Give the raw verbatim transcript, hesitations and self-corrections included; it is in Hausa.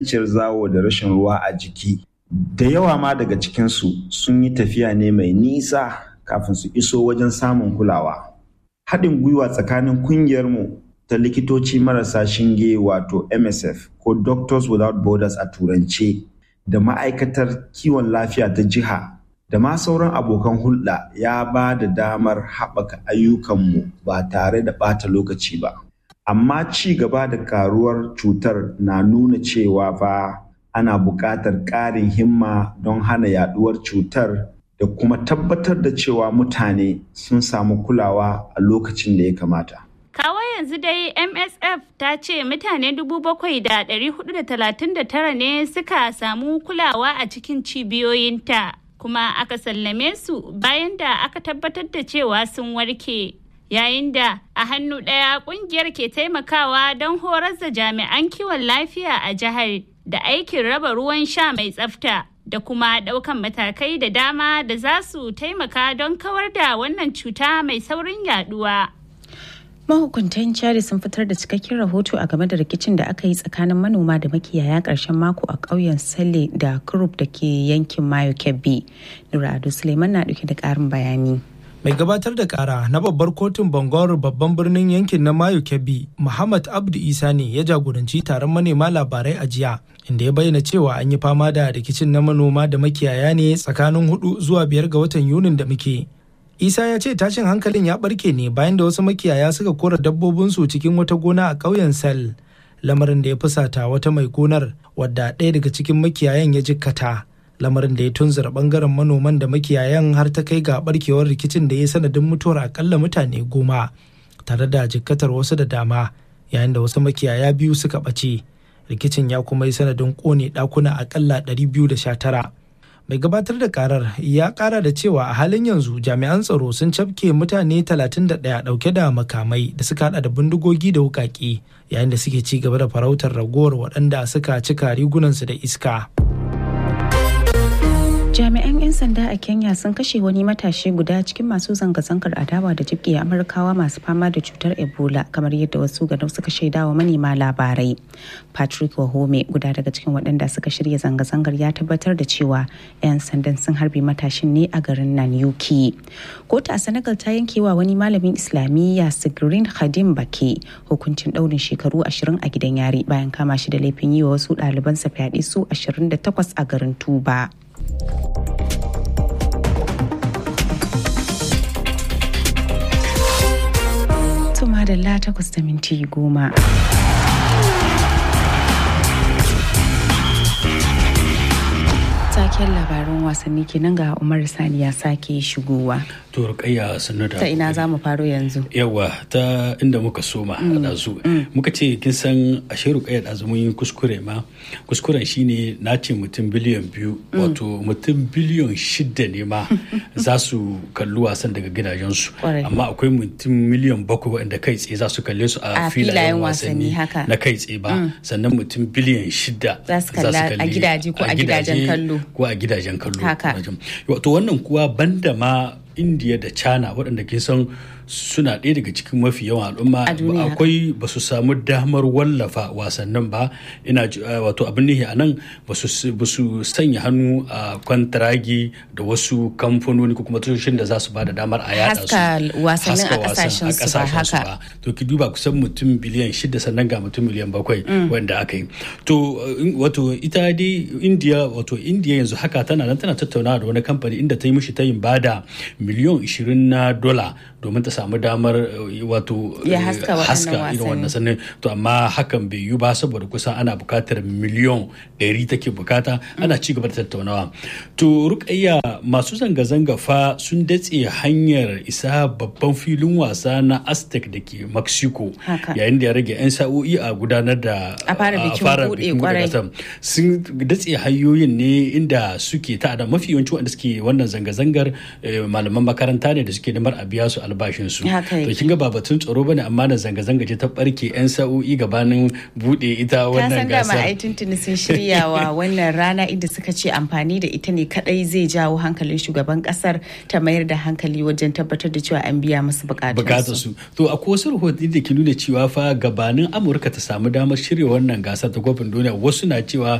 ciyar zawo da rashin ruwa a jiki. Da yawa ma daga cikinsu sun yi tafiya ne mai nisa kafin su iso wajen samun kulawa. Haɗin gwiwa tsakanin ƙungiyarmu ta likitoci marasa shinge wato M S F ko Doctors Without Borders a turance da ma'aikatar kiwon lafiya ta jiha da ma sauran abokan hulɗa ya ba da damar haɓaka ayyukanmu ba tare da ɓata lokaci ba. Amma ci gaba da karuwar cutar na nuna cewa fa ana buƙatar ƙarin himma don hana yaɗuwar cutar da kuma tabbatar da cewa mutane sun samu kulawa a lokacin da ya kamata. Kawo yanzu dai M S F ta ce mutane dubu bakwai da ɗari hudu da talatin da tara ne suka samu kulawa a cikin cibiyoyinta, kuma aka sallame su bayan da aka tabbatar da cewa sun warke. Yayin da a hannu ɗaya ƙungiyar ke taimakawa don horar da jami'an kiwon lafiya a jihar da aikin raba ruwan sha mai tsafta da kuma ɗaukan matakai da dama da za su taimaka don kawar da wannan cuta mai saurin yaduwa. Mahukuntan Chari sun fitar da cikakken rahoto a game da rikicin da aka yi tsakanin manoma da makiyaya ƙarshen mako a ƙauyen Sale da Kurup da ke yankin Mayo Kebbi. Nura Ado Suleiman na ɗauke da ƙarin bayani. Mai gabatar da kara na babbar kotun Bangor babban birnin yankin na Mayo Kebbi, Muhammad Abdu Isa ne ya jagoranci taron manema labarai a jiya, inda ya bayyana cewa an yi fama da rikicin na manoma da makiyaya ne tsakanin hudu zuwa biyar ga watan Yunin da muke. Isa ya ce tashin hankalin ya barke ne bayan da wasu makiyaya suka kora dabbobinsu cikin wata gona a ƙauyen Sel, lamarin da ya fusata wata mai gonar wadda ɗaya daga cikin makiyayan ya jikkata. Lamarin da ya tunzura bangaren manoman da makiyayan har ta kai ga barkewar rikicin da ya sanadin mutuwar akalla mutane goma tare da jikkatar wasu da dama, yayin da wasu makiyaya biyu suka ɓace. Rikicin ya kuma yi sanadin ƙone ɗakuna akalla ɗari biyu da sha tara. Mai gabatar da karar ya ƙara da cewa a halin yanzu jami'an tsaro sun cafke mutane talatin da ɗaya ɗauke da makamai da suka haɗa da bindigogi da wuƙaƙe, yayin da suke ci gaba da farautar ragowar waɗanda suka cika rigunansu da iska. Jami'an 'yan sanda a Kenya sun kashe wani matashi guda cikin masu zanga-zangar adawa da jibge Amurkawa masu fama da cutar Ebola, kamar yadda wasu ganau suka shaidawa manema labarai. Patrick Wahome, guda daga cikin waɗanda suka shirya zanga-zangar, ya tabbatar da cewa 'yan sandan sun harbe matashin ne a garin Nanyuki. Kotu a Senegal ta yankewa wani malamin Islamiyya Sigrin Khadim Bake hukuncin ɗaurin shekaru ashirin a gidan yari bayan kama shi da laifin yi wa wasu ɗalibansa fyaɗe su ashirin da takwas a garin Tuba. Tuma da la takwas da minti goma. Taken labarin wasanni kenan ga Umar Sani ya sake shigowa. To Rukayya sannu da. Ta ina za mu faro yanzu? Yawa ta inda muka soma da su. Muka ce kin san ashe Rukayya da mun yi kuskure ma. Kuskuren shine na ce mutum biliyan biyu wato mutum biliyan shida ne ma za su kalli wasan daga gidajensu. Amma akwai mutum miliyan bakwai wanda kai tsaye za su kalle su a filayen wasanni na kai tsaye ba. Sannan mutum biliyan shida za su kalla a gidaje ko a gidajen kallo. ko a gidajen kallo. Wato wannan kuwa banda ma India da China waɗanda ke san suna ɗaya daga cikin mafi yawan al'umma akwai ba su samu damar wallafa wasannin ba. Ina wato abin nihi a nan ba su sanya hannu a kwantaragi da wasu kamfanoni ko kuma tashoshin da za su ba da damar a yada su haska wasannin a kasashen su ba haka. To ki duba kusan mutum biliyan shida sannan ga mutum miliyan bakwai wanda aka yi. To wato ita dai India wato India yanzu haka tana nan tana tattaunawa da wani kamfani inda ta yi mishi tayin bada miliyan ishirin na dola domin ta samu damar wato haska irin wannan sannan. To amma hakan bai yi ba saboda kusan ana bukatar miliyan ɗari take bukata. Ana ci gaba da tattaunawa. To Rukayya, masu zanga-zanga fa sun datse hanyar isa babban filin wasa na Aztec da ke Mexico yayin da ya rage 'yan sa'o'i a gudanar da a fara bikin buɗe gasar. Sun datse hanyoyin ne inda suke ta da mafi yawanci wanda suke wannan zanga-zangar malaman makaranta ne da suke neman a biya su albashin albashinsu. To kin ga ba batun tsaro bane amma na zanga-zanga ce ta barke yan sa'o'i gabanin bude ita wannan ka gasa. san da ai tuntuni sun shiryawa wannan rana inda suka ce amfani da ita ne kadai zai jawo hankalin shugaban kasar ta mayar da hankali wajen tabbatar da cewa an biya musu bukatunsu. To akwai wasu rahotanni da ke nuna cewa fa gabanin Amurka ta samu damar shirya wannan gasar ta kofin duniya wasu na cewa